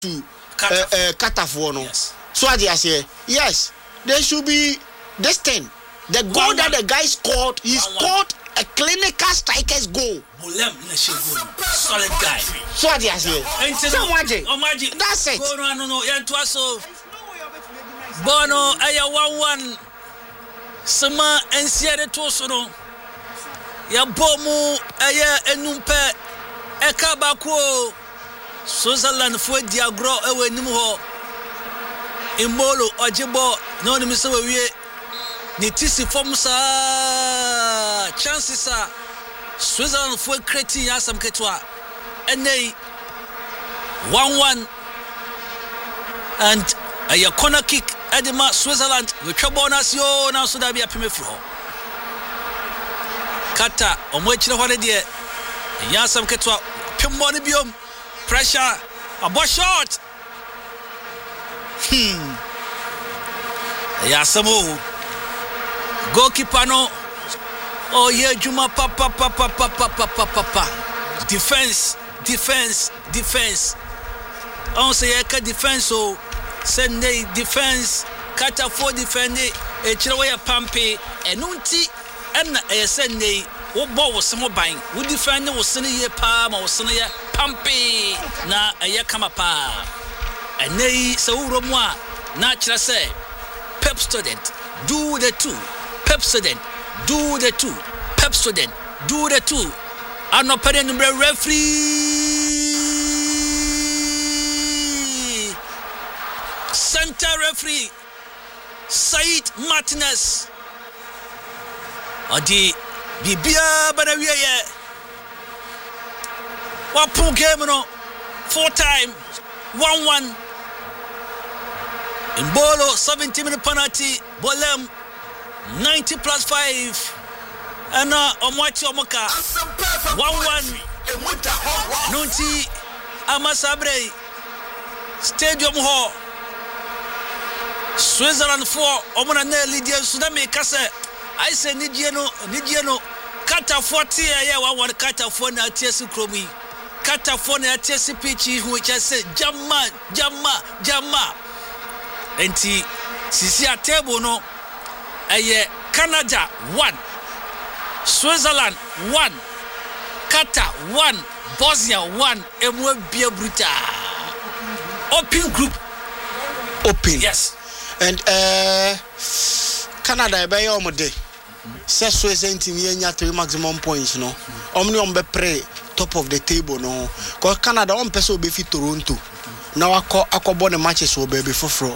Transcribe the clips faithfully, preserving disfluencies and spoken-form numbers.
to Katafo no. So I say yes, there should be this thing. The goal one, that the guy scored, he one, scored one. a clinical striker's goal. Solid guy. So I say, that's it. Bono, no, no, Bono, I one one. Sama and Sierra Tosono. Ya bomu, aya enumpe, ekabako. Switzerland for Diagro, ewe nimuho. Imbolo, Ojibo, no ni misawe wie. Ni tisi formusa chances are Switzerland for creating yasam ketwa. Ene one one and a corner kick Edema Switzerland with trouble yo now so that be a pimefro. Kata omwechira hwane die yasam ketwa pimboni biom pressure a ball shot. Hmm. Yasamu goalkeeper no. Oh yeah, Juma papa papa papa papa papa. Defense, defense, defense. On say eka defense so send defense. Kata for defend it. E chirawe pampe enunti enna e send wo ball was some buying. We defend was send ye palm or send ye pampe na e kama pa. And nay so romwa na chira say Pep student do the two. Pep student do the two. Pep student do the two. I'm not paying the referee. Center referee Said Martinez. Adi Bibia Banawiye. What poor game no? Four time one one. In Bolo seventy minute penalty. Bolem ninety plus five. And now Omwachi Omoka one one. Nunti Amasabre Stadium Hall. Switzerland four. Omona ne Lydia Sudame Kase. I say Nidiano Nidiano Kata forty ya one one Kata four na T S Kromi. Kata four na T S Pichi which I said Jamma Jamma Jamma. Enti sisi a table no eye Canada one, Switzerland one, Qatar one, Bosnia one, Emwe Bia Bruta. Open group. Open. Yes. And uh Canada be your day. Say Switzerland nya three maximum points no. Omni on be pre top of the table no. Cause Canada on person be fit Toronto. Now I call I call born matches will be for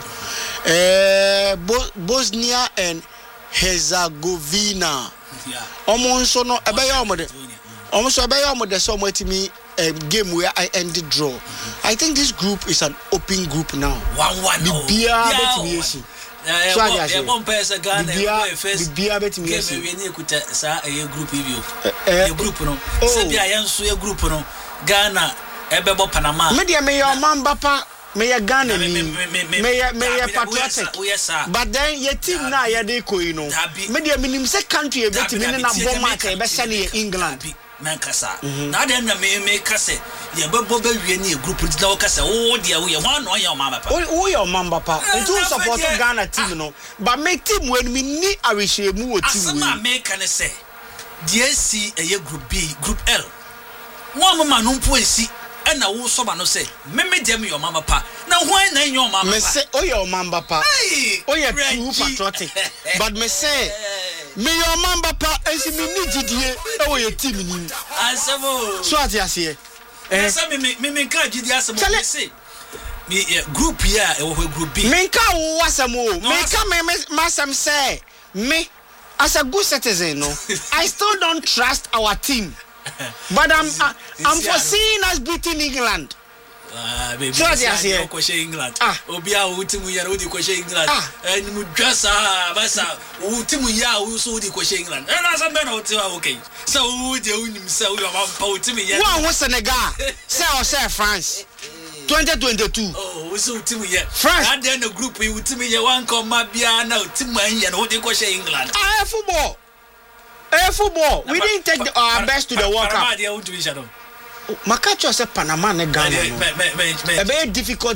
uh, Bosnia and Herzegovina. Yeah. Almost no a bay almost almost a bay almost so much to me a game where I ended draw. Mm-hmm. I think this group is an open group now. One one. The beer bet me. So I say one person Ghana the beer bet me. Game we need to say a group review. A group no. Say be a yansu a group no. Ghana Ebebo Panama. Media may your man bapa may a Ghana me may may patriotic. But then your team na ya de ko you know. Media minim say country e beti me na bomb match e be send England. Mankasa. Na dem na me me kase ye bebo be wie na group nti na wo kase wo de wo ye wan no ye o man bapa. Wo ye o man bapa. Nti support Ghana team no. But me team when me ni awehwemu wo team we. Asema me kan say D S C e group B, group L. One man no mpo esi and na wo so ba no say me me dem your mama pa na why na your mama pa me say oh your mama pa oh your true patriotic but me say me your mama pa ensi me ni gidie e wo your team ni asebo so ati ase eh say me me me ka gidie asebo me say me group here e wo group B me ka wo asemo me ka me masam say me as a good citizen no I still don't trust our team. But I'm uh, I'm foreseeing us beating England. Ah, baby. So I say England. Ah, Obia utimu ya udi kwa England. And mujasa basa utimu ya uso udi kwa England. And as a man hotel okay. So udi unimsa uyo mpa utimu ya. Wa wo Senegal. Say or say France. twenty twenty-two. Oh, uso utimu ya. France. And then the group we utimu ya wan koma bia na utimu ya udi kwa England. Ah, football. Eh, football. We didn't take the, our best to the World Cup. Makacho said Panama and Ghana. A very difficult